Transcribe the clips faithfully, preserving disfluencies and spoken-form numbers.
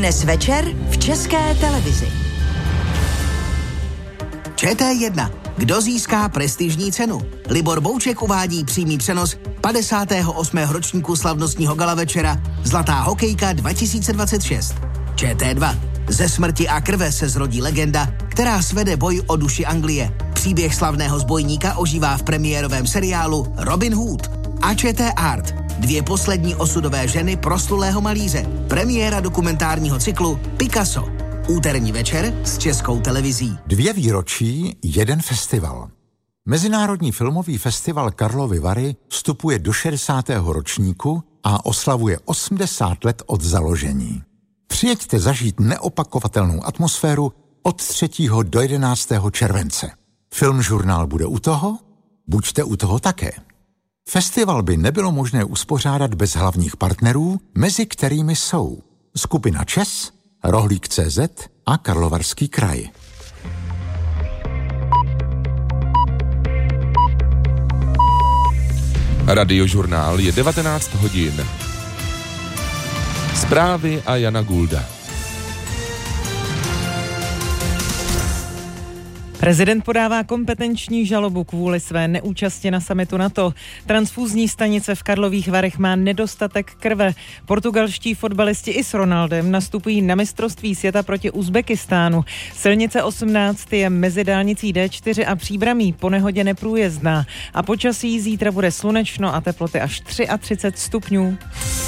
Dnes večer v České televizi. Č T jedna. Kdo získá prestižní cenu? Libor Bouček uvádí přímý přenos padesátého osmého ročníku slavnostního gala večera Zlatá hokejka dva tisíce dvacet šest. Č T dva. Ze smrti a krve se zrodí legenda, která svede boj o duši Anglie. Příběh slavného zbojníka ožívá v premiérovém seriálu Robin Hood. A Č T Art. Dvě poslední osudové ženy proslulého malíře. Premiéra dokumentárního cyklu Picasso. Úterní večer s Českou televizí. Dvě výročí, jeden festival. Mezinárodní filmový festival Karlovy Vary vstupuje do šedesátého ročníku a oslavuje osmdesát let od založení. Přijeďte zažít neopakovatelnou atmosféru od třetího do jedenáctého července. Filmžurnál bude u toho? Buďte u toho také. Festival by nebylo možné uspořádat bez hlavních partnerů, mezi kterými jsou skupina ČES, Rohlík tečka cé zet a Karlovarský kraj. Radiožurnál je devatenáct hodin. Zprávy a Jana Gulda. Prezident podává kompetenční žalobu kvůli své neúčasti na summitu NATO. Transfúzní stanice v Karlových Varech má nedostatek krve. Portugalští fotbalisti i s Ronaldem nastupují na mistrovství světa proti Uzbekistánu. Silnice osmnáct je mezi dálnicí D čtyři a Příbramí po nehodě neprůjezdná. A počasí zítra bude slunečno a teploty až třicet tři stupňů.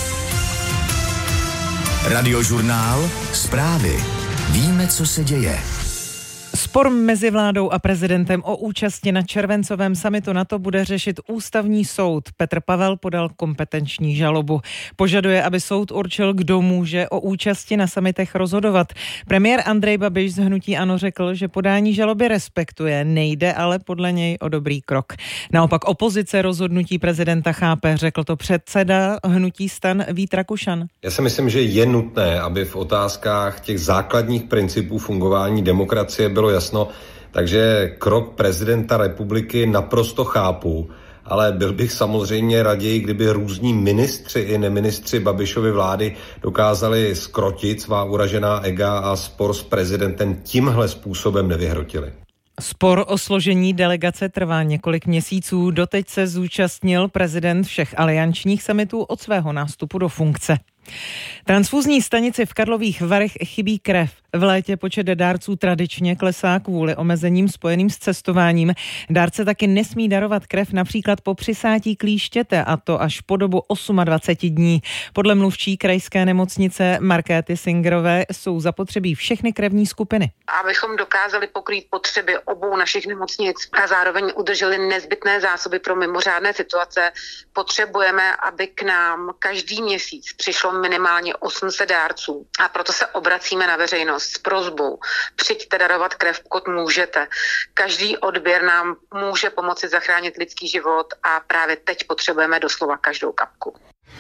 Radiožurnál, zprávy. Víme, co se děje. Spor mezi vládou a prezidentem o účasti na červencovém summitu NATO bude řešit ústavní soud. Petr Pavel podal kompetenční žalobu. Požaduje, aby soud určil, kdo může o účasti na summitech rozhodovat. Premiér Andrej Babiš z hnutí ANO řekl, že podání žaloby respektuje, nejde ale podle něj o dobrý krok. Naopak opozice rozhodnutí prezidenta chápe, řekl to předseda hnutí STAN Vít Rakušan. Já si myslím, že je nutné, aby v otázkách těch základních principů fungování demokracie bylo jasno, takže krok prezidenta republiky naprosto chápu, ale byl bych samozřejmě raději, kdyby různí ministři i neministři Babišovy vlády dokázali zkrotit svá uražená ega a spor s prezidentem tímhle způsobem nevyhrotili. Spor o složení delegace trvá několik měsíců. Doteď se zúčastnil prezident všech aliančních summitů od svého nástupu do funkce. Transfúzní stanici v Karlových Varech chybí krev. V létě počet dárců tradičně klesá kvůli omezením spojeným s cestováním. Dárce taky nesmí darovat krev například po přisátí klíštěte, a to až po dobu dvacet osm dní. Podle mluvčí krajské nemocnice Markéty Singerové jsou zapotřebí všechny krevní skupiny. Abychom dokázali pokrýt potřeby obou našich nemocnic a zároveň udrželi nezbytné zásoby pro mimořádné situace, potřebujeme, aby k nám každý měsíc přišlo minimálně osm set dárců. A proto se obracíme na veřejnost s prosbou. Přijďte darovat krev, pokud můžete. Každý odběr nám může pomoci zachránit lidský život a právě teď potřebujeme doslova každou kapku.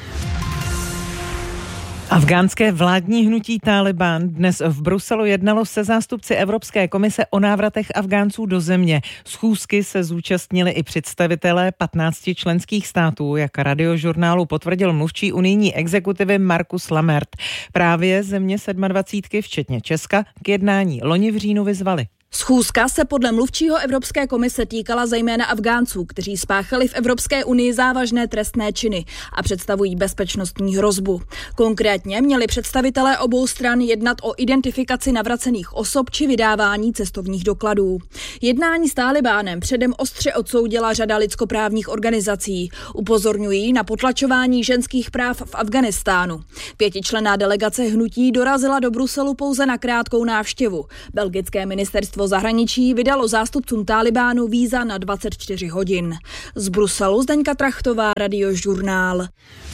Afghánské vládní hnutí Tálibán dnes v Bruselu jednalo se zástupci Evropské komise o návratech Afgánců do země. Schůzky se zúčastnili i představitelé patnácti členských států, jak Radiožurnálu potvrdil mluvčí unijní exekutivy Markus Lamert. Právě země sedmadvacítky, včetně Česka, k jednání loni v říjnu vyzvali. Schůzka se podle mluvčího Evropské komise týkala zejména Afgánců, kteří spáchali v Evropské unii závažné trestné činy a představují bezpečnostní hrozbu. Konkrétně měli představitelé obou stran jednat o identifikaci navracených osob či vydávání cestovních dokladů. Jednání s Tálibánem předem ostře odsoudila řada lidskoprávních organizací. Upozorňují na potlačování ženských práv v Afghánistánu. Pětičlenná delegace hnutí dorazila do Bruselu pouze na krátkou návštěvu. Belgické ministerstvo zahraničí vydalo zástupcům Tálibánu víza na dvacet čtyři hodin. Z Bruselu Zdeňka Trachtová, Radiožurnál.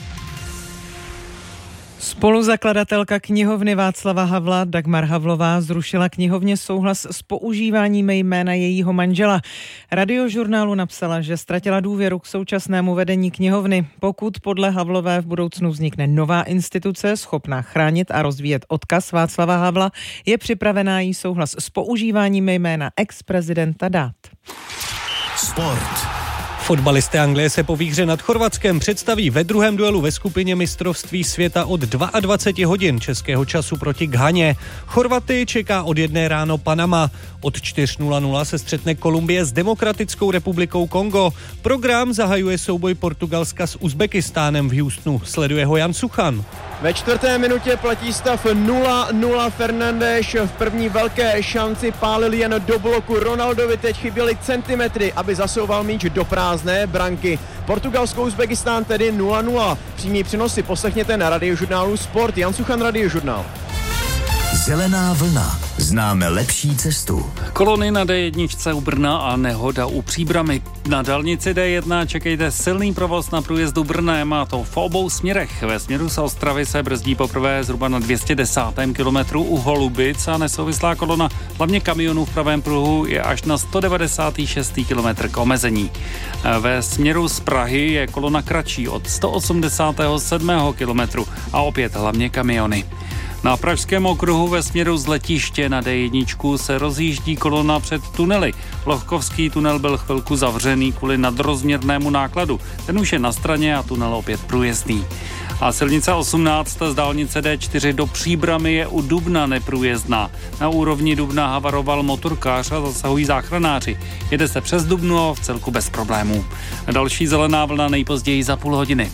Spoluzakladatelka knihovny Václava Havla Dagmar Havlová zrušila knihovně souhlas s používáním jména jejího manžela. Radiožurnálu napsala, že ztratila důvěru k současnému vedení knihovny. Pokud podle Havlové v budoucnu vznikne nová instituce schopná chránit a rozvíjet odkaz Václava Havla, je připravená jí souhlas s používáním jména ex-prezidenta dát. Sport. Fotbalisté Anglie se po výhře nad Chorvatskem představí ve druhém duelu ve skupině mistrovství světa od dvacet dva hodin českého času proti Ghaně. Chorvaty čeká od jedné ráno Panama. Od čtyři nula nula se střetne Kolumbie s Demokratickou republikou Kongo. Program zahajuje souboj Portugalska s Uzbekistánem v Houstonu. Sleduje ho Jan Suchan. Ve čtvrté minutě platí stav nula nula. Fernandes v první velké šanci pálil jen do bloku. Ronaldovi teď chyběly centimetry, aby zasouval míč do prázdné branky. Portugalsko-Uzbekistán tedy nula nula. Přímý přenosy poslechněte na Radiožurnálu Sport. Jan Suchan, Radiožurnál. Zelená vlna. Známe lepší cestu. Kolony na D jedna u Brna a nehoda u Příbrami. Na dálnici D jedna čekejte silný provoz na průjezdu Brnem, a to v obou směrech. Ve směru z Ostravy se brzdí poprvé zhruba na dvě stě deset kilometrů u Holubic a nesouvislá kolona hlavně kamionů v pravém pruhu je až na sto devadesát šest kilometr k omezení. Ve směru z Prahy je kolona kratší od sto osmdesát sedm kilometru a opět hlavně kamiony. Na pražském okruhu ve směru z letiště na D jedna se rozjíždí kolona před tunely. Lohkovský tunel byl chvilku zavřený kvůli nadrozměrnému nákladu. Ten už je na straně a tunel opět průjezdný. A silnice osmnáct z dálnice D čtyři do Příbramy je u Dubna neprůjezdná. Na úrovni Dubna havaroval motorkář a zasahují záchranáři. Jede se přes Dubno v celku bez problémů. Další zelená vlna nejpozději za půl hodiny.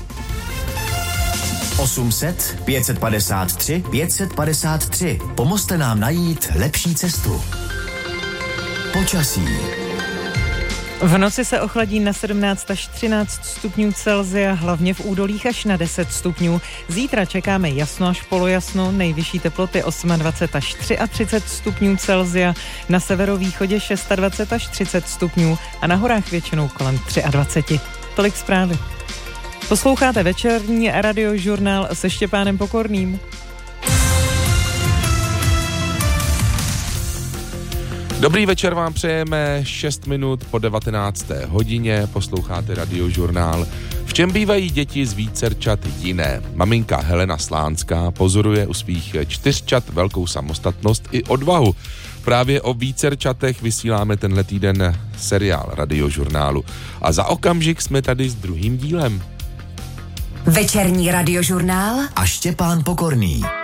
osm set, pět set padesát tři, pět set padesát tři. Pomozte nám najít lepší cestu. Počasí. V noci se ochladí na sedmnáct až třináct stupňů Celsia, hlavně v údolích až na deset stupňů. Zítra čekáme jasno až polojasno, nejvyšší teploty dvacet osm až třicet tři stupňů Celsia, na severovýchodě dvacet šest až třicet stupňů a na horách většinou kolem dvacet tři. Tolik zprávy. Posloucháte večerní Radiožurnál se Štěpánem Pokorným. Dobrý večer vám přejeme, šest minut po devatenácté hodině, posloucháte Radiožurnál. V čem bývají děti z vícerčat jiné? Maminka Helena Slánská pozoruje u svých čtyřčat velkou samostatnost i odvahu. Právě o vícerčatech vysíláme tenhle týden seriál Radiožurnálu. A za okamžik jsme tady s druhým dílem. Večerní Radiožurnál a Štěpán Pokorný.